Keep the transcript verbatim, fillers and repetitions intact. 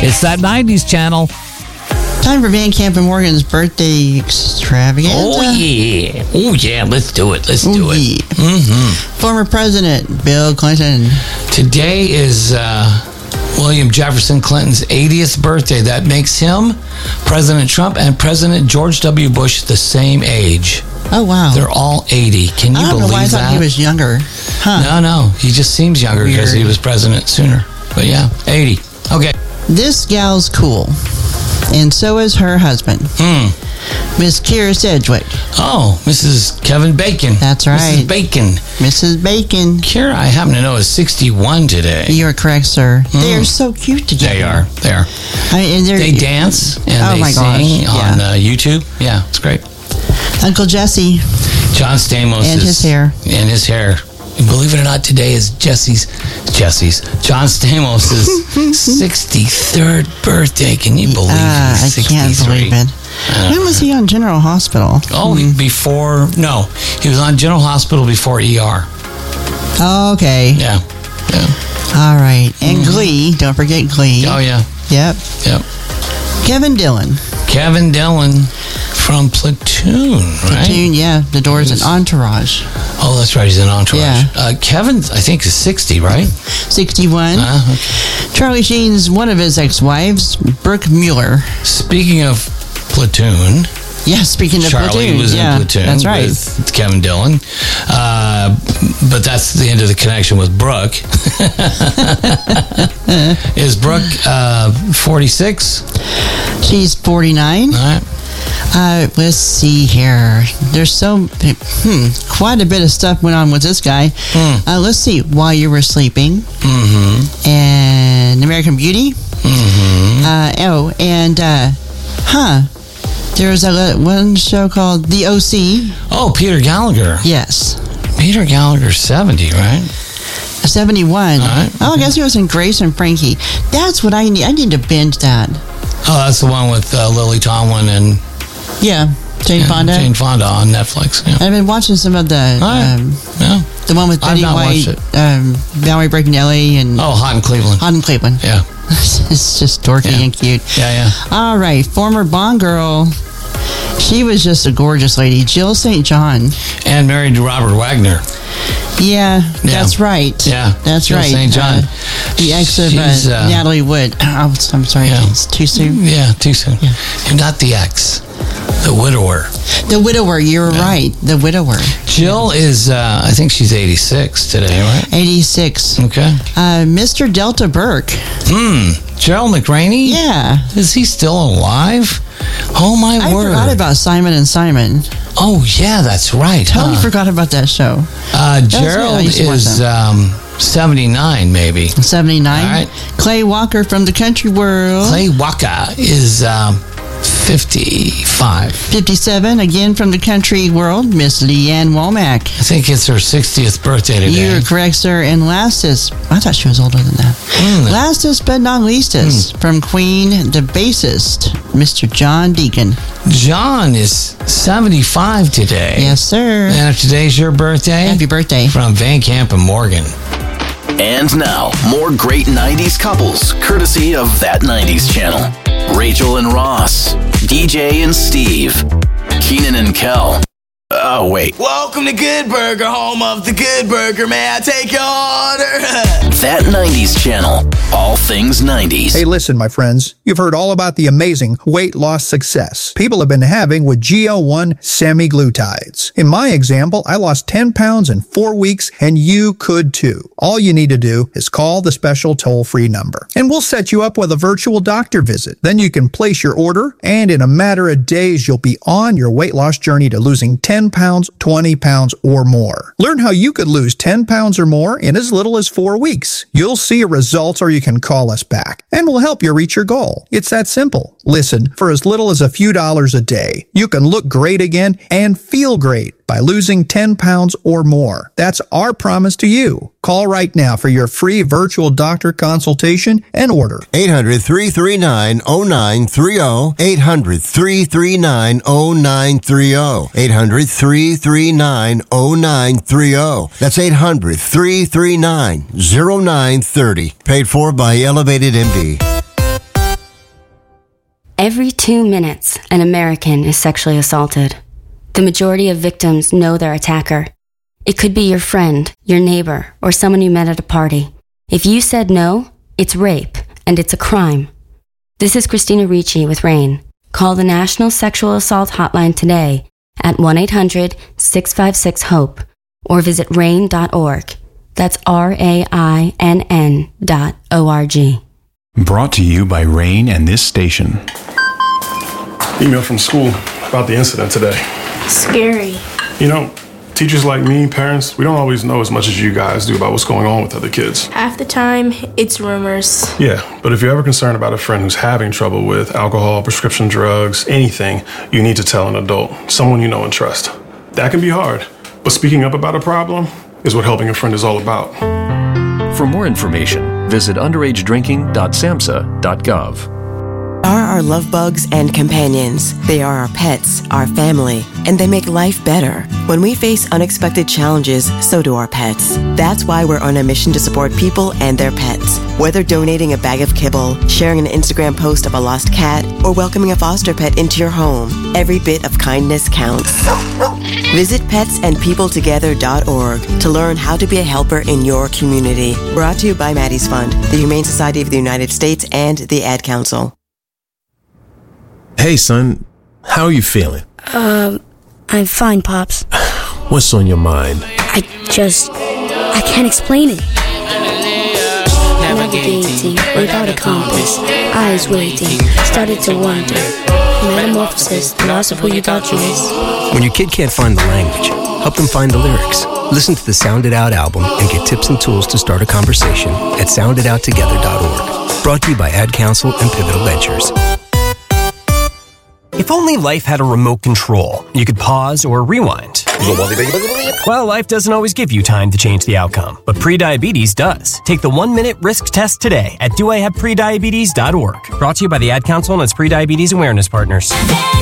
It's that nineties channel. Time for Van Camp and Morgan's birthday extravaganza. Oh, yeah. Oh, yeah. Let's do it. Let's do Ooh, it. yeah. Mm-hmm. Former President Bill Clinton. Today is uh, William Jefferson Clinton's eightieth birthday. That makes him, President Trump, and President George W. Bush the same age. Oh, wow. They're all eighty. Can you I don't believe know why I thought that? he was younger. Huh. No, no. He just seems younger because he was president sooner. But yeah, eighty. Okay. This gal's cool. And so is her husband. Hmm. Miss Kira Sedgwick. Oh, Missus Kevin Bacon. That's right. Missus Bacon. Missus Bacon. Kira, I happen to know, is sixty-one today. You're correct, sir. Mm. They are so cute together. They are. They are. I mean, and they're- They dance and oh they my gosh, sing yeah. on uh, YouTube. Yeah, it's great. Uncle Jesse. John Stamos And is, his hair. And his hair. Believe it or not, today is Jesse's, Jesse's, John Stamos' sixty-third birthday. Can you believe Ah, it? I can't believe it. Uh, When was he on General Hospital? Oh, before, no. He was on General Hospital before E R. Oh, okay. Yeah. Yeah. All right. And Glee. Don't forget Glee. Oh, yeah. Yep. Yep. Kevin Dillon. Kevin Dillon from Platoon, right? Platoon, yeah. The Doors and Entourage. Oh, that's right. He's in Entourage. Yeah. Uh, Kevin, I think, is sixty, right? sixty-one. Uh, okay. Charlie Sheen's one of his ex-wives, Brooke Mueller. Speaking of Platoon, Yeah, speaking of Charlie Platoon. was yeah, in Platoon that's right. with Kevin Dillon. Uh, but that's the end of the connection with Brooke. Is Brooke uh, forty-six? She's forty-nine. All right. Uh, let's see here. There's so hmm, quite a bit of stuff went on with this guy. Hmm. Uh, let's see. While You Were Sleeping, Mm-hmm. and American Beauty. Mm-hmm. Uh, oh, and uh, huh? There's a one show called The O C. Oh, Peter Gallagher. Yes, Peter Gallagher's seventy, right? seventy-one. All right, Oh, I guess he was in Grace and Frankie. That's what I need. I need to binge that. Oh, that's the one with uh, Lily Tomlin and Yeah, Jane and Fonda. Jane Fonda on Netflix. Yeah. I've been watching some of the All right. um, Yeah. the one with I've Betty not White, watched it. um, Valerie Bertinelli, and Oh, Hot in Cleveland. Hot in Cleveland. Yeah. It's just dorky Yeah. and cute. Yeah, yeah. All right, former Bond girl. She was just a gorgeous lady, Jill Saint John. And married to Robert Wagner. Yeah, Yeah. that's right. Yeah, that's Jill right. Saint John. Uh, the ex of She's, uh, uh, Natalie Wood. Oh, I'm sorry, Yeah. it's too soon. Yeah, too soon. Yeah. And not the ex, the widower. The widower. You're Yeah. right. The widower. Jill is, uh, I think she's eighty-six today, right? eighty-six. Okay. Uh, Mister Delta Burke. Hmm. Gerald McRaney? Yeah. Is he still alive? Oh, my I word. forgot about Simon and Simon. Oh, yeah, that's right. Totally huh? forgot about that show. Uh, was Gerald good. I used to watch is um, seventy-nine, maybe. seventy-nine. All right. Clay Walker from the Country World. Clay Waka is um, fifty-five. fifty-seven, again from the Country World, Miss Leanne Womack. I think it's her sixtieth birthday today. You're correct, sir. And lastest, I thought she was older than that. Mm. Lastest but not leastest, from Queen, the bassist, Mister John Deacon. John is seventy-five today. Yes, sir. And if today's your birthday, Happy birthday. from Van Camp and Morgan. And now, more great nineties couples, courtesy of That nineties Channel. Rachel and Ross, D J and Steve, Keenan and Kel. Oh, wait. Welcome to Good Burger, home of the Good Burger. May I take your order? That nineties Channel. All things nineties. Hey, listen, my friends. You've heard all about the amazing weight loss success people have been having with G L one semaglutides. In my example, I lost ten pounds in four weeks, and you could too. All you need to do is call the special toll-free number, and we'll set you up with a virtual doctor visit. Then you can place your order, and in a matter of days, you'll be on your weight loss journey to losing ten pounds, twenty pounds, or more. Learn how you could lose ten pounds or more in as little as four weeks. You'll see results, or you can call us back, and we'll help you reach your goal. It's that simple. Listen, for as little as a few dollars a day, you can look great again and feel great by losing ten pounds or more. That's our promise to you. Call right now for your free virtual doctor consultation and order. eight hundred, three three nine, oh nine three oh. eight hundred, three three nine, oh nine three oh. eight hundred, three three nine, oh nine three oh. That's eight hundred, three three nine, oh nine three oh. Paid for by Elevated M D. Every two minutes, an American is sexually assaulted. The majority of victims know their attacker. It could be your friend, your neighbor, or someone you met at a party. If you said no, it's rape, and it's a crime. This is Christina Ricci with RAINN. Call the National Sexual Assault Hotline today at one eight hundred six five six HOPE or visit rain dot org. That's R A I N N dot O R G. Brought to you by RAINN and this station. Email from school about the incident today. Scary. You know, teachers like me, parents, we don't always know as much as you guys do about what's going on with other kids. Half the time, it's rumors. Yeah, but if you're ever concerned about a friend who's having trouble with alcohol, prescription drugs, anything, you need to tell an adult, someone you know and trust. That can be hard, but speaking up about a problem is what helping a friend is all about. For more information, visit underage drinking dot samhsa dot gov. Are our love bugs and companions. They are our pets, our family, and they make life better. When we face unexpected challenges, so do our pets. That's why we're on a mission to support people and their pets. Whether donating a bag of kibble, sharing an Instagram post of a lost cat, or welcoming a foster pet into your home, every bit of kindness counts. Visit pets and people together dot org to learn how to be a helper in your community. Brought to you by Maddie's Fund, the Humane Society of the United States, and the Ad Council. Hey, son. How are you feeling? Um, I'm fine, Pops. What's on your mind? I just... I can't explain it. Navigating without a compass, eyes waiting, started to wonder. Metamorphosis, the loss of who you thought you is. When your kid can't find the language, help them find the lyrics. Listen to the Sound It Out album and get tips and tools to start a conversation at sound it out together dot org. Brought to you by Ad Council and Pivotal Ventures. If only life had a remote control, you could pause or rewind. Well, life doesn't always give you time to change the outcome, but prediabetes does. Take the one-minute risk test today at do I have prediabetes dot org. Brought to you by the Ad Council and its prediabetes awareness partners.